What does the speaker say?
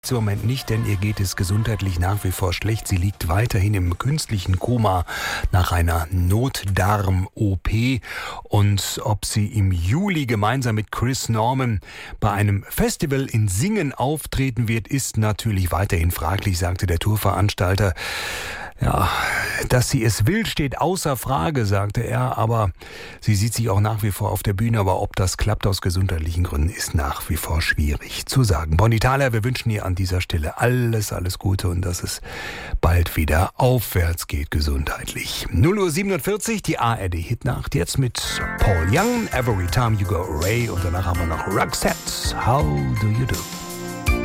Im Moment nicht, denn ihr geht es gesundheitlich nach wie vor schlecht. Sie liegt weiterhin im künstlichen Koma nach einer Notdarm-OP. Und ob sie im Juli gemeinsam mit Chris Norman bei einem Festival in Singen auftreten wird, ist natürlich weiterhin fraglich, sagte der Tourveranstalter. Ja, dass sie es will, steht außer Frage, sagte er, aber sie sieht sich auch nach wie vor auf der Bühne, aber ob das klappt aus gesundheitlichen Gründen, ist nach wie vor schwierig zu sagen. Bonnie Tyler, wir wünschen ihr an dieser Stelle alles Gute und dass es bald wieder aufwärts geht gesundheitlich. 0:47 Uhr, die ARD-Hitnacht, jetzt mit Paul Young, Every Time You Go Away, und danach haben wir noch Roxette, How Do You Do?